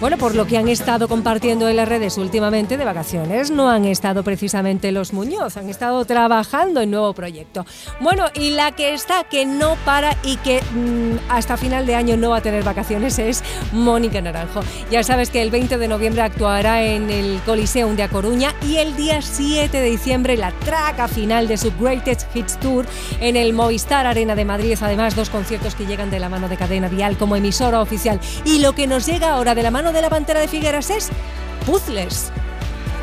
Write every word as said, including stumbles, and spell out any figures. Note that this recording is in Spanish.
Bueno, por lo que han estado compartiendo en las redes últimamente de vacaciones, no han estado precisamente los Muñoz, han estado trabajando en nuevo proyecto. Bueno, y la que está, que no para y que mmm, hasta final de año no va a tener vacaciones es Mónica Naranjo. Ya sabes que el veinte de noviembre actuará en el Coliseum de A Coruña y el día siete de diciembre la traca final de su Greatest Hits Tour en el Movistar Arena de Madrid. Además, dos conciertos que llegan de la mano de Cadena Dial como emisora oficial. Y lo que nos llega ahora de la mano de la Pantera de Figueras es Puzzles.